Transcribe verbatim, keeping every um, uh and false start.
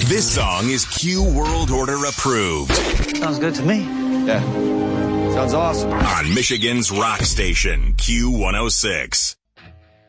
This song is Q World Order approved. Sounds good to me. Yeah. Sounds awesome. On Michigan's rock station, Q one oh six.